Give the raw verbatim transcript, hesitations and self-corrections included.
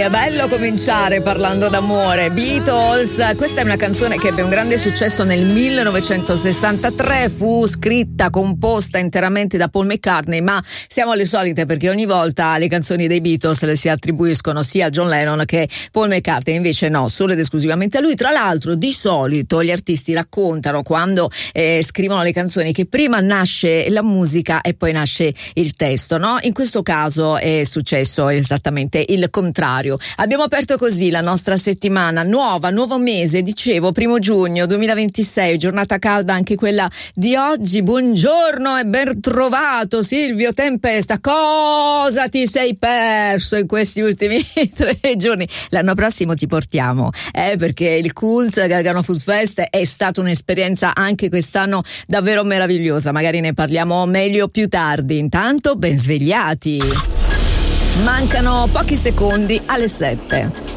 è bello cominciare parlando d'amore. Beatles, questa è una canzone che ebbe un grande successo nel millenovecentosessantatré, fu scritta, composta interamente da Paul McCartney, ma siamo alle solite perché ogni volta le canzoni dei Beatles le si attribuiscono sia a John Lennon che Paul McCartney, invece no, solo ed esclusivamente a lui. Tra l'altro, di solito gli artisti raccontano quando eh, scrivono le canzoni che prima nasce la musica e poi nasce il testo, no? In questo caso è successo esattamente il contrario. Abbiamo aperto così la nostra settimana nuova, nuovo mese, dicevo, primo giugno duemilaventisei, giornata calda anche quella di oggi. Buongiorno e ben trovato Silvio Tempesta. Cosa ti sei perso in questi ultimi tre giorni? L'anno prossimo ti portiamo, eh, perché il Kunz Gargano Food Fest è stata un'esperienza anche quest'anno davvero meravigliosa. Magari ne parliamo meglio più tardi. Intanto ben svegliati. Mancano pochi secondi alle sette.